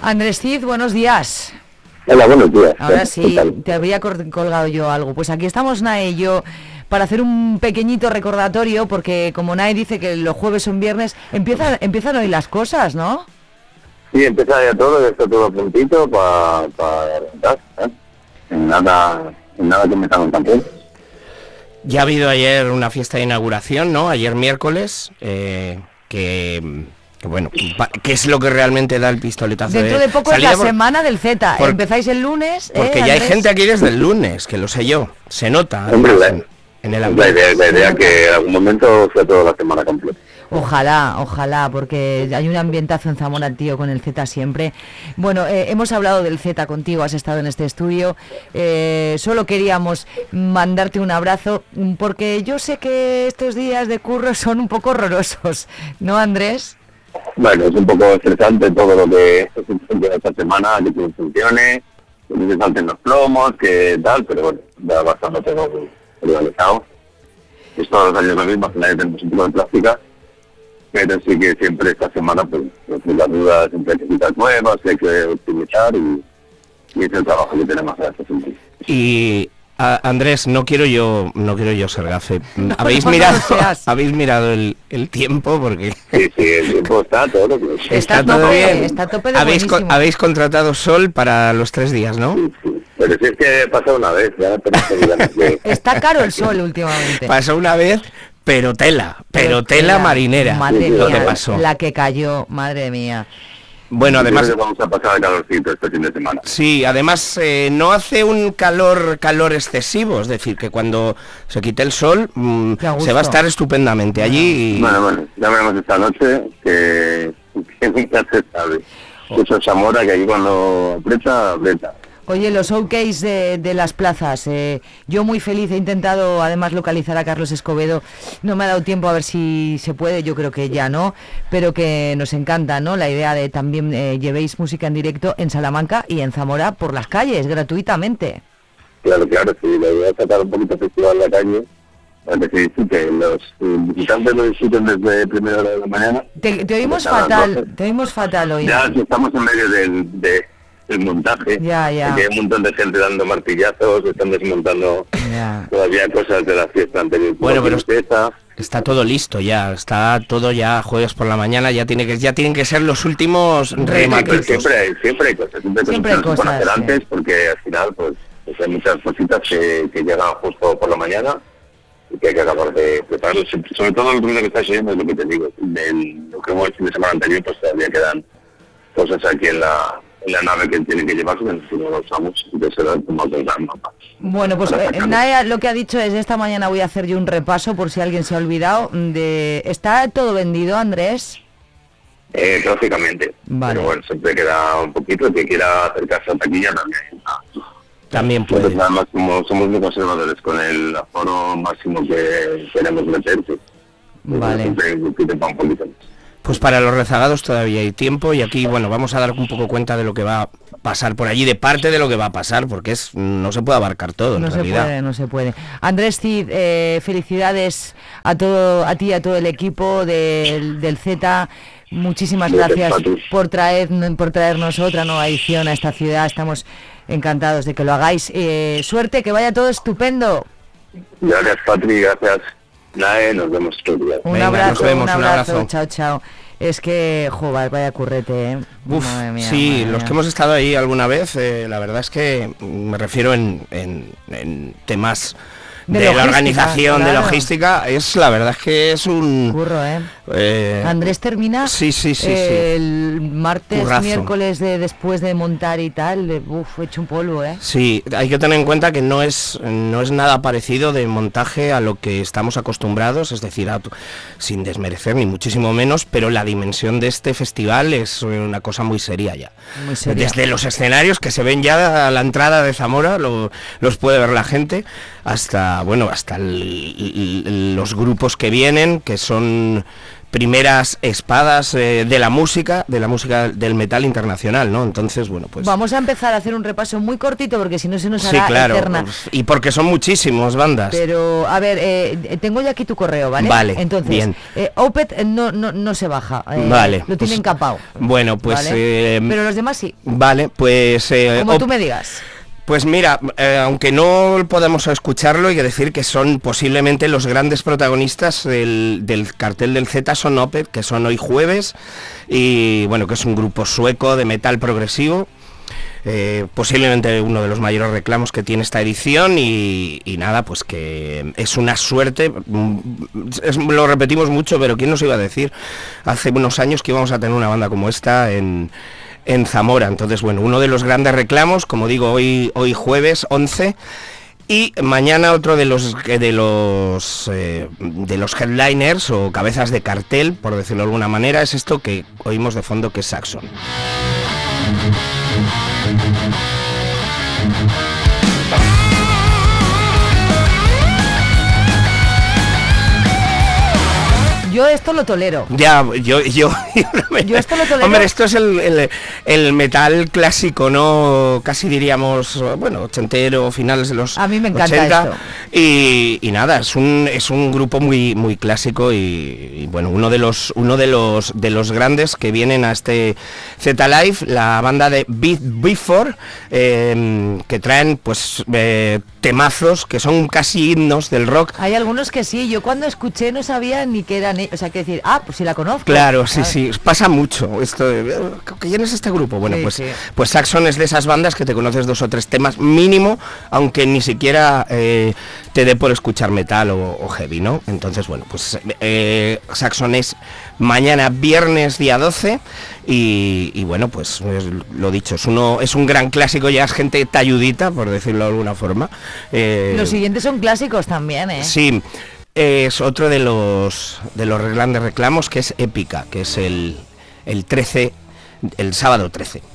Andrés Cid, buenos días. Hola, buenos días. Ahora sí, te había colgado yo algo. Pues aquí estamos Nae y yo para hacer un pequeñito recordatorio, porque como Nae dice que los jueves son viernes, empiezan hoy las cosas, ¿no? Sí, empieza ya está todo puntito para arrancar, ¿eh? En nada que me están tampoco. Ya ha habido ayer una fiesta de inauguración, ¿no? Ayer miércoles, que bueno, ¿qué es lo que realmente da el pistoletazo? Dentro de poco es la semana del Z. Empezáis el lunes. Porque ya hay gente aquí desde el lunes, que lo sé yo. Se nota. Hombre, en el ambiente. La idea que en algún momento sea toda la semana completa. Ojalá, porque hay un ambientazo en Zamora, tío, con el Z siempre. Bueno, hemos hablado del Z contigo, has estado en este estudio. Solo queríamos mandarte un abrazo, porque yo sé que estos días de curro son un poco horrorosos, ¿no, Andrés? Bueno, es un poco estresante todo lo que esta semana, que todo funcione, que no se salten los plomos, que tal, pero bueno, ya bastante todo organizado. Es todos los años lo mismo, al final tenemos un poco de plástica, pero sí que siempre esta semana, pues las dudas, siempre hay que quitar nuevas, que hay que optimizar y es el trabajo que tenemos en este sentido. Y Andrés, no quiero yo ser gafe. ¿Habéis mirado el tiempo? Porque sí, el tiempo está todo. Pues. Está todo bien. Está a tope de buenísimo. Habéis contratado sol para los 3 días, ¿no? Sí. Pero si es que pasa una vez, ya Está caro el sol últimamente. Pasó una vez, pero tela marinera. Madre mía, mía, pasó. La que cayó, madre mía. Bueno, además vamos a pasar el calorcito este fin de semana. Sí, además no hace un calor excesivo, es decir, que cuando se quite el sol se va a estar estupendamente allí. Bueno, ya veremos esta noche que nunca se sabe. Eso es Zamora, que aquí cuando aprieta. Oye, los showcase de las plazas, yo muy feliz, he intentado además localizar a Carlos Escobedo, no me ha dado tiempo a ver si se puede, yo creo que ya no, pero que nos encanta, ¿no? La idea de también llevéis música en directo en Salamanca y en Zamora por las calles, gratuitamente. Claro, sí, la idea es sacar un poquito de festival en la calle, para que se disfrute, los visitantes lo disfruten desde primera hora de la mañana. Te oímos fatal hoy. Ya estamos en medio del montaje, ya. Hay un montón de gente dando martillazos, están desmontando todavía cosas de la fiesta anterior. Bueno, pero está todo listo ya, está todo ya jueves por la mañana, ya tienen que ser los últimos remates. Siempre hay cosas, siempre hay cosas para hacer antes, porque al final pues hay muchas cositas que llegan justo por la mañana y que hay que acabar de preparar. Sobre todo el ruido que estás oyendo es lo que te digo, lo que hubo el fin de semana anterior, pues todavía quedan cosas aquí en la nave que tiene que llevarse, si no lo usamos, entonces se lo tomamos del mapa. Bueno, pues Naya lo que ha dicho es, esta mañana voy a hacer yo un repaso por si alguien se ha olvidado ¿Está todo vendido, Andrés? Prácticamente, vale. Pero bueno, siempre queda un poquito, el que quiera acercarse a taquilla también puede. Además, como somos muy conservadores con el aforo máximo que queremos meter, vale. Siempre un poquito más. Pues para los rezagados todavía hay tiempo y aquí, bueno, vamos a dar un poco cuenta de lo que va a pasar por allí, de parte de lo que va a pasar, porque no se puede abarcar todo, en realidad. No se puede. Andrés Cid, felicidades a ti y a todo el equipo del Z. Muchísimas gracias por traernos otra nueva edición a esta ciudad. Estamos encantados de que lo hagáis. Suerte, que vaya todo estupendo. Gracias, Patri, gracias. Nos vemos otro día. Un abrazo. Chao. Es que, joder, vaya currete, ¿eh? Uf, mía, sí, los que hemos estado ahí alguna vez, la verdad es que me refiero en temas de la organización, claro. De logística, la verdad es que es un curro, Andrés termina el martes, currazo. Miércoles después de montar y tal, hecho un polvo, Sí, hay que tener en cuenta que no es nada parecido de montaje a lo que estamos acostumbrados, es decir, sin desmerecer ni muchísimo menos, pero la dimensión de este festival es una cosa muy seria ya. Muy seria. Desde los escenarios que se ven ya a la entrada de Zamora, los puede ver la gente, hasta los grupos que vienen, que son primeras espadas de la música del metal internacional, ¿no? Entonces, bueno, pues... Vamos a empezar a hacer un repaso muy cortito porque si no se nos hará sí, claro, eterna. Y porque son muchísimas bandas. Pero, a ver, tengo ya aquí tu correo, ¿vale? Vale, entonces, bien. Opeth no se baja. Vale. Lo tienen capado. Bueno, pues... ¿vale? Pero los demás sí. Vale, pues... Como tú me digas. Pues mira, aunque no podamos escucharlo, hay que decir que son posiblemente los grandes protagonistas del cartel del Z, son Opeth, que son hoy jueves, y bueno, que es un grupo sueco de metal progresivo, posiblemente uno de los mayores reclamos que tiene esta edición, y nada, pues que es una suerte, lo repetimos mucho, pero ¿quién nos iba a decir hace unos años que íbamos a tener una banda como esta en Zamora? Entonces, bueno, uno de los grandes reclamos, como digo, hoy jueves 11, y mañana otro de los headliners o cabezas de cartel, por decirlo de alguna manera, es esto que oímos de fondo, que es Saxon. Yo esto lo tolero. Ya, yo esto lo tolero. Hombre, esto es el metal clásico, ¿no? Casi diríamos, bueno, ochentero, finales de los A mí me encanta 80. esto. Y nada, es un grupo muy muy clásico y bueno, uno de los grandes que vienen a este Z Live, la banda de Before, que traen pues temazos que son casi himnos del rock. Hay algunos que sí, yo cuando escuché no sabía ni que eran, o sea, que decir, pues si la conozco. Claro, sí, pasa mucho esto de, ¿quién es este grupo? Bueno, sí. Pues Saxon es de esas bandas que te conoces 2 o 3 temas mínimo, aunque ni siquiera te dé por escuchar metal o heavy, ¿no? Entonces, bueno, pues Saxon es mañana viernes día 12 y bueno, pues lo dicho, es un gran clásico, ya es gente talludita, por decirlo de alguna forma. Los siguientes son clásicos también, ¿eh? Sí. Es otro de los grandes reclamos, que es Épica, que es el 13, el sábado 13.